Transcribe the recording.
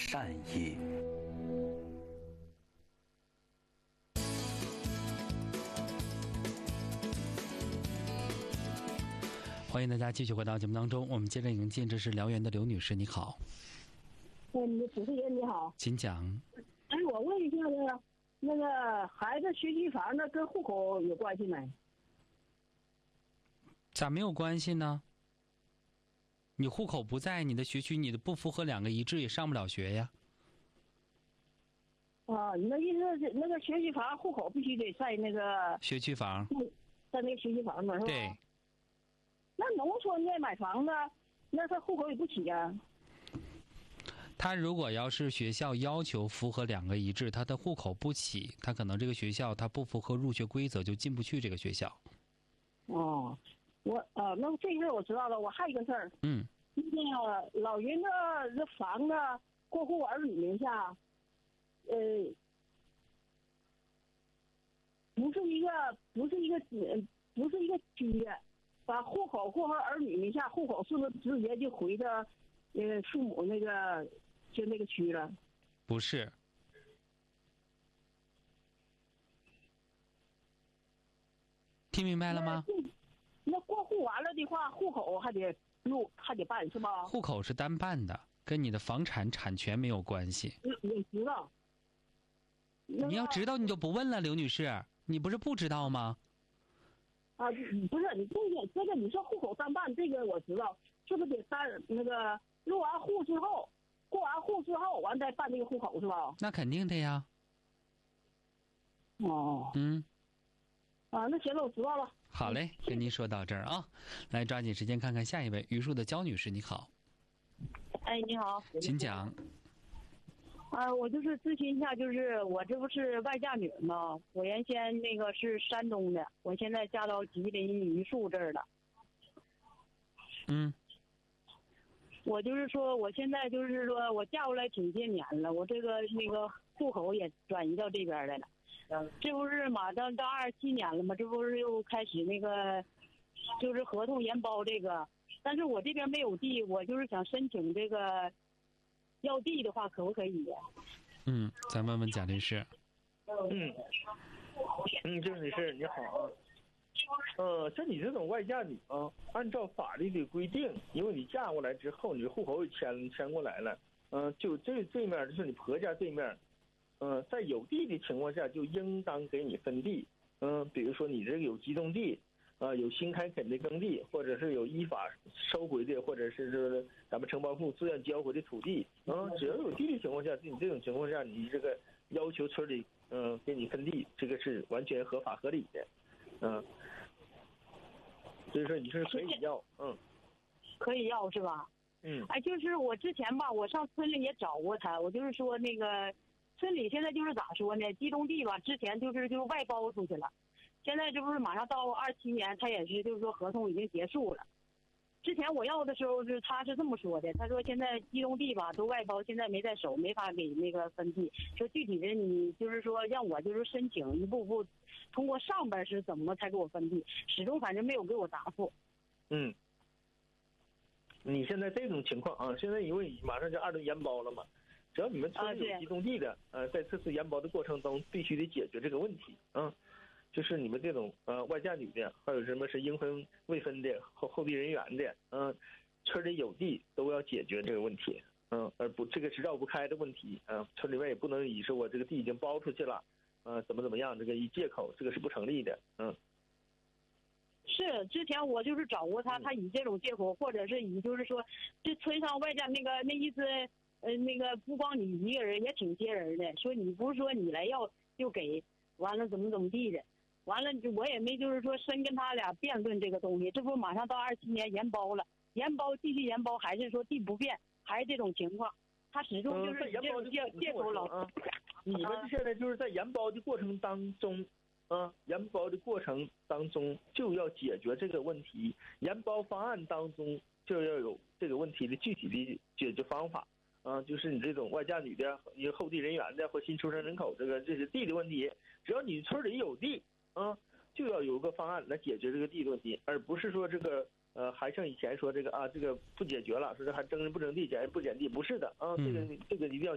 善业。欢迎大家继续回到节目当中，我们接着迎进，这是辽源的刘女士，你好。 主持人你好， 请讲。 哎，我问一下那个孩子学区房的跟户口有关系没？ 咋没有关系呢？你户口不在，你的学区你的不符合2个一致，也上不了学呀。 啊，你的意思是那个学区房户口必须得在那个学区房， 在那个学区房嘛，是吧？ 对。 那农村的买房子，那他户口也不起啊。 他如果要是学校要求符合2个一致，他的户口不起，他可能这个学校他不符合入学规则，就进不去这个学校。 哦，那这事我知道了。我还有一个事儿，那个老人的这房子过户儿女名下，不是一个区的，把户口过和儿女名下，户口是不是直接就回到父母那个就那个区了？ 不是。听明白了吗？ 那过户完了的话，户口还得办是吧？ 户口是单办的，跟你的房产产权没有关系。 我知道。 你要知道你就不问了，刘女士，你不是不知道吗？ 啊，不是，你这个你说户口单办，这个我知道，是不是得那个入完户之后，过完户之后，完再办这个户口是吧？ 那肯定的呀。 哦。那行了，我知道了。 好嘞，跟您说到这儿啊，来抓紧时间看看下一位，榆树的焦女士，你好。 哎，你好， 请讲。 我就是咨询一下，就是我这不是外嫁女吗？我原先那个是山东的，我现在嫁到吉林榆树这儿了。我就是说，我现在就是说我嫁过来挺些年了，我这个那个户口也转移到这边来了。这不是马上到27年了吗？这不是又开始那个，就是合同研包这个，但是我这边没有地，我就是想申请这个，要地的话可不可以？ 再问问贾律师。 这位女士你好啊。像你这种外嫁女啊，按照法律的规定，因为你嫁过来之后，你户口也迁过来了，就这面就是你婆家这面。在有地的情况下，就应当给你分地。比如说你这个有集中地，有新开垦的耕地，或者是有依法收回的，或者是咱们承包户自愿交回的土地。只要有地的情况下，你这种情况下，你这个要求村里给你分地，这个是完全合法合理的。所以说你是可以要， 可以要是吧？就是我之前吧，我上村里也找过他，我就是说那个。村里现在就是咋说呢？集中地吧，之前就是外包出去了，现在这不是马上到27年，他也是就是说合同已经结束了。之前我要的时候他是这么说的，他说现在集中地吧都外包，现在没在手，没法给那个分地。说具体的你就是说让我就是申请一步步，通过上边是怎么才给我分地，始终反正没有给我答复。 你现在这种情况啊，现在因为马上就2轮研包了嘛。只要你们村里有集中地的，在这次研包的过程中，必须得解决这个问题。就是你们这种外嫁女的，还有什么是应分未分的后地人员的，村里有地都要解决这个问题。而不这个是绕不开的问题。村里面也不能以说我这个地已经包出去了，怎么样，这个以借口，这个是不成立的。 是之前我就是找过他，他以这种借口，或者是以就是说这村上外嫁那意思。那个不光你一个人，也挺些人的。说你不是说你来要就给，完了怎么地的，完了我也没就是说深跟他俩辩论这个东西。这不马上到27年研包了，继续研包，还是说地不变，还是这种情况？他始终就是这种借口老。 你们现在就是在研包的过程当中，就要解决这个问题，研包方案当中就要有这个问题的具体的解决方法。就是你这种外嫁女的、后地人员的或新出生人口，这是地的问题。只要你村里有地，就要有个方案来解决这个地的问题，而不是说这个还像以前说这个不解决了，说这还征人不征地，减人不减地，不是的啊，这个一定要。